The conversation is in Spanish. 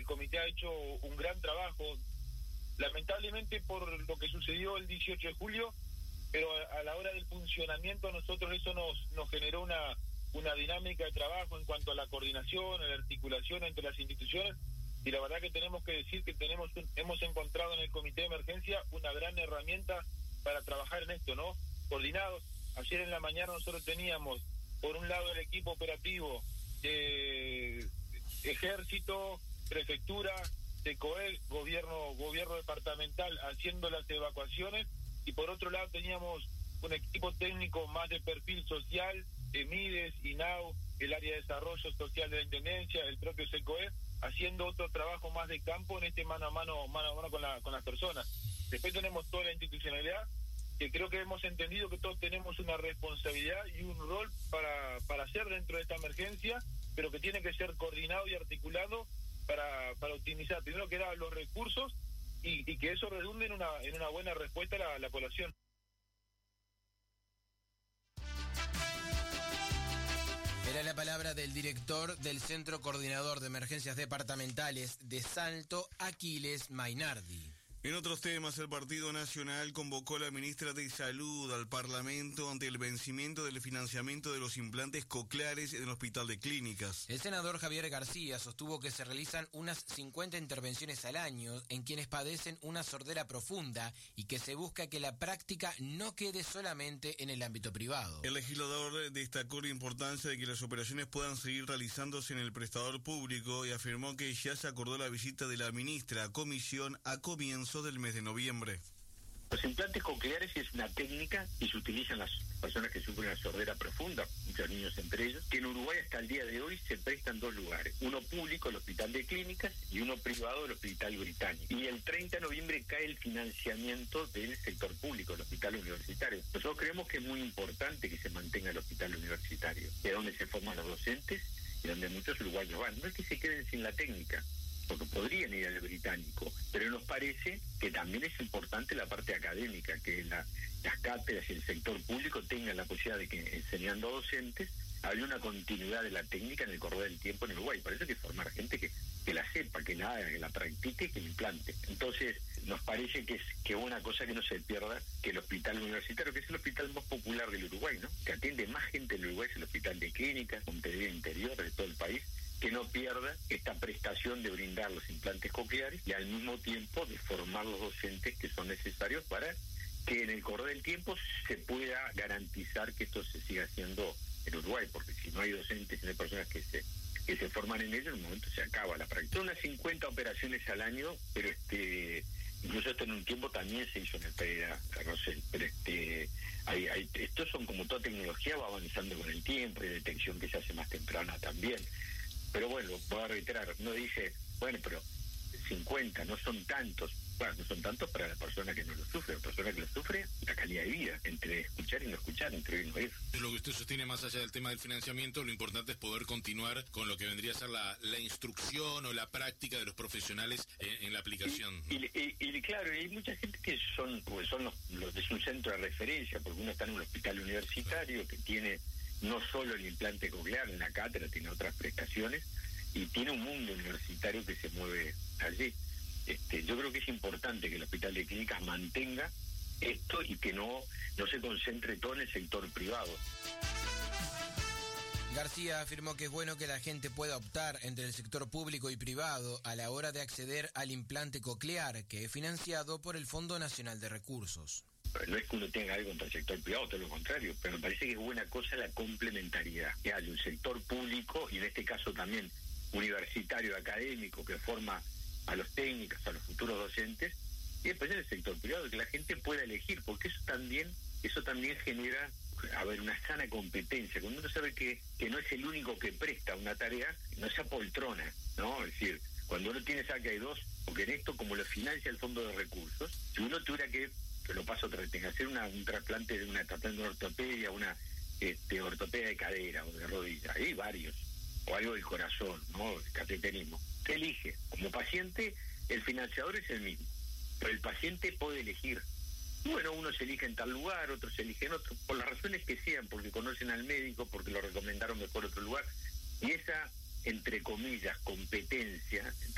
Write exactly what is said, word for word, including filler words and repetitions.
comité ha hecho un gran trabajo, lamentablemente por lo que sucedió el dieciocho de julio, pero a, a la hora del funcionamiento a nosotros eso nos, nos generó una, una dinámica de trabajo en cuanto a la coordinación, a la articulación entre las instituciones, y la verdad que tenemos que decir que tenemos un, hemos encontrado en el comité de emergencia una gran herramienta para trabajar en esto, ¿no? Coordinados. Ayer en la mañana nosotros teníamos, por un lado, el equipo operativo de Ejército, Prefectura, SECOEL, gobierno, gobierno departamental haciendo las evacuaciones, y por otro lado teníamos un equipo técnico más de perfil social, EMIDES, INAU, el área de desarrollo social de la Intendencia, el propio SECOEL, haciendo otro trabajo más de campo en este mano a mano, mano a mano con, la, con las personas. Después tenemos toda la institucionalidad, que creo que hemos entendido que todos tenemos una responsabilidad y un rol para, para hacer dentro de esta emergencia, pero que tiene que ser coordinado y articulado para, para optimizar, primero que nada, los recursos y, y que eso redunde en una, en una buena respuesta a la, a la población. Era la palabra del director del Centro Coordinador de Emergencias Departamentales de Salto, Aquiles Mainardi. En otros temas, el Partido Nacional convocó a la ministra de Salud al Parlamento ante el vencimiento del financiamiento de los implantes cocleares en el Hospital de Clínicas. El senador Javier García sostuvo que se realizan unas cincuenta intervenciones al año en quienes padecen una sordera profunda y que se busca que la práctica no quede solamente en el ámbito privado. El legislador destacó la importancia de que las operaciones puedan seguir realizándose en el prestador público y afirmó que ya se acordó la visita de la ministra a comisión a comienzo del mes de noviembre. Los implantes cocleares es una técnica y se utilizan las personas que sufren una sordera profunda, muchos niños entre ellos, que en Uruguay hasta el día de hoy se prestan dos lugares, uno público, el Hospital de Clínicas, y uno privado, el Hospital Británico. Y el treinta de noviembre cae el financiamiento del sector público, el Hospital Universitario. Nosotros creemos que es muy importante que se mantenga el Hospital Universitario, que es donde se forman los docentes y donde muchos uruguayos van. No es que se queden sin la técnica, porque podrían ir al británico, pero nos parece que también es importante la parte académica, que la, las cátedras y el sector público tengan la posibilidad de que, enseñando a docentes, haya una continuidad de la técnica en el correr del tiempo en Uruguay. Por eso hay que formar gente que, que la sepa, que la haga, que la practique, que la implante. Entonces, nos parece que es que una cosa que no se pierda, que el hospital universitario, que es el hospital más popular del Uruguay, ¿no?, que atiende más gente en Uruguay, es el Hospital de Clínicas, Montevideo Interior, de todo el país, que no pierda esta prestación de brindar los implantes cocleares y al mismo tiempo de formar los docentes que son necesarios para que en el correr del tiempo se pueda garantizar que esto se siga haciendo en Uruguay, porque si no hay docentes y no hay personas que se que se forman en ello, en un momento se acaba la práctica. Son unas cincuenta operaciones al año, pero este incluso esto en un tiempo también se hizo en el Pereira Carrosel, pero este hay, hay, estos son como toda tecnología, va avanzando con el tiempo, hay detección que se hace más temprana también. Pero bueno, voy a reiterar, no dice, bueno, pero cincuenta no son tantos. Bueno, no son tantos para la persona que no lo sufre. La persona que lo sufre, la calidad de vida, entre escuchar y no escuchar, entre oír y no oír. Lo que usted sostiene, más allá del tema del financiamiento, lo importante es poder continuar con lo que vendría a ser la, la instrucción o la práctica de los profesionales en, en la aplicación. Y, ¿no? y, y, y claro, hay mucha gente que son, pues son los, los de un centro de referencia, porque uno está en un hospital universitario que tiene no solo el implante coclear en la cátedra, tiene otras prestaciones y tiene un mundo universitario que se mueve allí. Este, yo creo que es importante que el Hospital de Clínicas mantenga esto y que no, no se concentre todo en el sector privado. García afirmó que es bueno que la gente pueda optar entre el sector público y privado a la hora de acceder al implante coclear, que es financiado por el Fondo Nacional de Recursos. No es que uno tenga algo contra el sector privado, todo lo contrario, pero me parece que es buena cosa la complementariedad, que haya un sector público y en este caso también universitario, académico, que forma a los técnicos, a los futuros docentes, y después en el sector privado, que la gente pueda elegir, porque eso también eso también genera, a ver, una sana competencia. Cuando uno sabe que, que no es el único que presta una tarea, no se apoltrona, ¿no? Es decir, cuando uno tiene saca de dos, porque en esto, como lo financia el Fondo de Recursos, si uno tuviera que, que lo paso otra vez, tenga que hacer una, un trasplante de una trasplante de ortopedia, una este, ortopedia de cadera o de rodilla, hay varios, o algo del corazón, ¿no? El cateterismo. Se elige. Como paciente, el financiador es el mismo, pero el paciente puede elegir. Y bueno, unos se elige en tal lugar, otros se eligen otro, por las razones que sean, porque conocen al médico, porque lo recomendaron mejor otro lugar. Y esa, entre comillas, competencia